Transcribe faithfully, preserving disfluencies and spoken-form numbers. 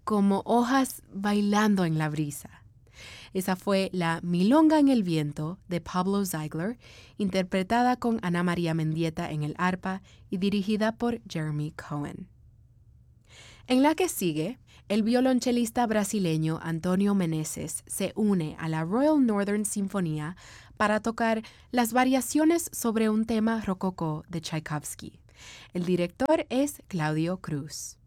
como hojas bailando en la brisa. Esa fue la Milonga en el viento de Pablo Ziegler, interpretada con Ana María Mendieta en el arpa y dirigida por Jeremy Cohen. En la que sigue, el violonchelista brasileño Antonio Meneses se une a la Royal Northern Sinfonía para tocar las variaciones sobre un tema rococó de Tchaikovsky. El director es Claudio Cruz.